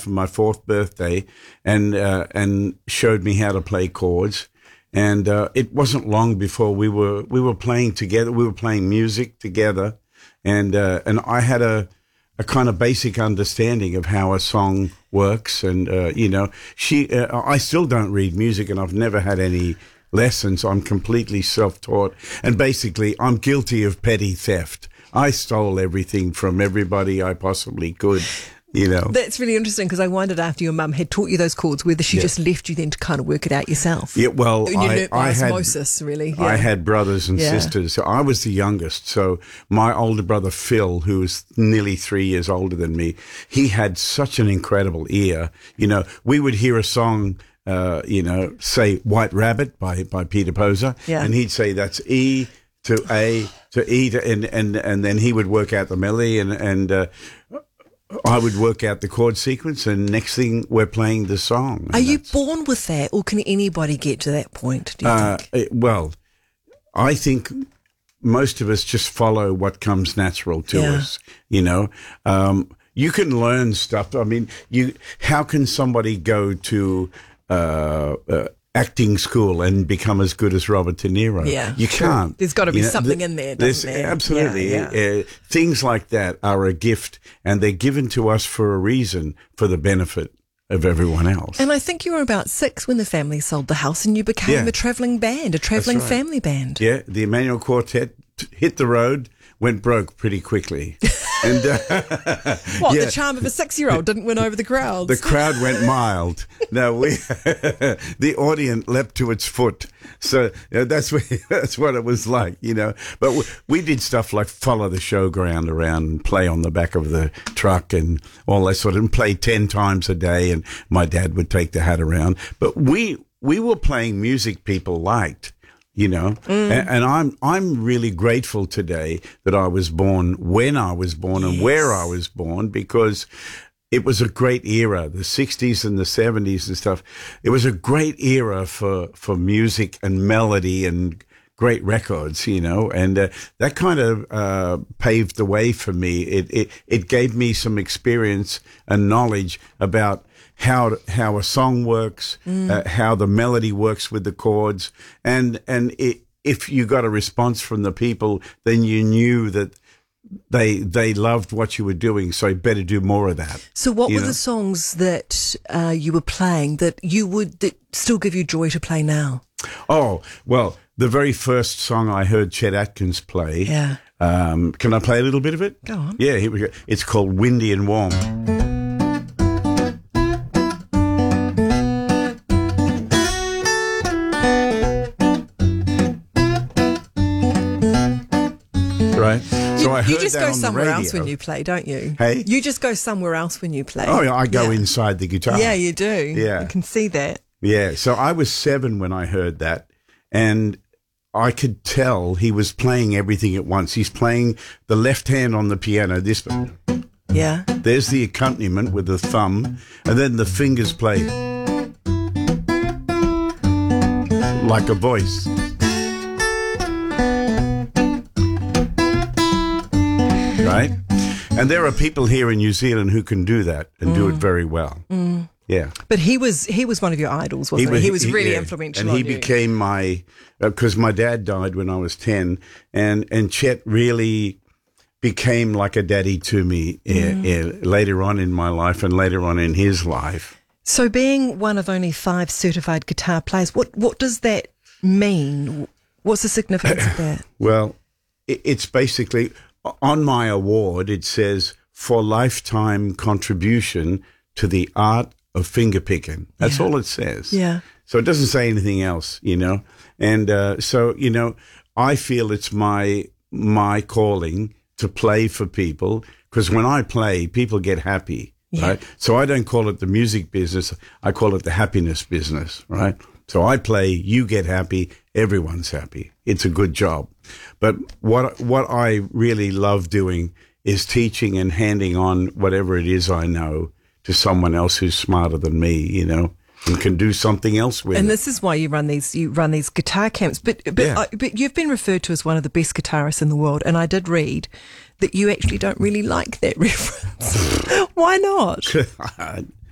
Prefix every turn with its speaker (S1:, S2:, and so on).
S1: for my 4th birthday and showed me how to play chords. And it wasn't long before we were playing together. We were playing music together, and I had a kind of basic understanding of how a song works. And I still don't read music, and I've never had any lessons. I'm completely self-taught, and basically I'm guilty of petty theft. I stole everything from everybody I possibly could.
S2: That's really interesting, because I wondered, after your mum had taught you those chords, whether she just left you then to kind of work it out yourself.
S1: Yeah, well,
S2: I osmosis, really. Yeah.
S1: I had brothers and sisters. So I was the youngest. So my older brother, Phil, who was nearly 3 years older than me, he had such an incredible ear. We would hear a song, say White Rabbit by Peter Poser, and he'd say that's E to A to E to, and then he would work out the melody, and I would work out the chord sequence, and next thing we're playing the song.
S2: Are you born with that, or can anybody get to that point, do you think?
S1: Well, I think most of us just follow what comes natural to us, you can learn stuff. I mean, how can somebody go to acting school and become as good as Robert De Niro?
S2: Yeah,
S1: you can't.
S2: There's got to be something in there, doesn't there?
S1: Absolutely.
S2: Yeah.
S1: Things like that are a gift, and they're given to us for a reason, for the benefit of everyone else.
S2: And I think you were about 6 when the family sold the house, and you became a travelling band, a travelling family band.
S1: Yeah, the Emmanuel Quartet hit the road, went broke pretty quickly. And
S2: the charm of a 6-year-old didn't win over the crowds.
S1: The crowd went mild. No, the audience leapt to its foot. So that's what it was like, But we did stuff like follow the showground around and play on the back of the truck and all that sort of, and play 10 times a day. And my dad would take the hat around. But we were playing music people liked. And I'm really grateful today that I was born when I was born and where I was born, because it was a great era, the 60s and the 70s and stuff. It was a great era for music and melody and great records, and that kind of paved the way for me. It gave me some experience and knowledge about how a song works, how the melody works with the chords, and if you got a response from the people, then you knew that they loved what you were doing, so you better do more of that.
S2: So what were the songs that you were playing that still give you joy to play now?
S1: Oh, well, the very first song I heard Chet Atkins play.
S2: Yeah.
S1: Can I play a little bit of it?
S2: Go on.
S1: Yeah, here we go. It's called Windy and Warm. Right. So I heard
S2: you just
S1: that
S2: go
S1: on
S2: somewhere
S1: the
S2: else when you play, don't you?
S1: Hey?
S2: You just go somewhere else when you play.
S1: Oh, yeah, I go inside the guitar.
S2: Yeah, you do.
S1: Yeah.
S2: I can see that.
S1: Yeah. So I was 7 when I heard that, and I could tell he was playing everything at once. He's playing the left hand on the piano, this one.
S2: Yeah.
S1: There's the accompaniment with the thumb, and then the fingers play like a voice. Right? And there are people here in New Zealand who can do that and do it very well.
S2: Mm.
S1: Yeah.
S2: But he was one of your idols, wasn't he? He was really influential
S1: and
S2: on
S1: he
S2: you.
S1: became my, because my dad died when I was 10, and Chet really became like a daddy to me later on in my life and later on in his life.
S2: So being one of only 5 certified guitar players, what does that mean? What's the significance of that?
S1: Well, it's basically, on my award, it says, for lifetime contribution to the art of fingerpicking. That's all it says.
S2: Yeah.
S1: So it doesn't say anything else, And so, I feel it's my calling to play for people, because when I play, people get happy, right? So I don't call it the music business. I call it the happiness business, right? So I play, you get happy, everyone's happy. It's a good job. But what I really love doing is teaching and handing on whatever it is I know to someone else who's smarter than me, and can do something else with it.
S2: And this is why you run these guitar camps. But you've been referred to as one of the best guitarists in the world, and I did read that you actually don't really like that reference. Why not?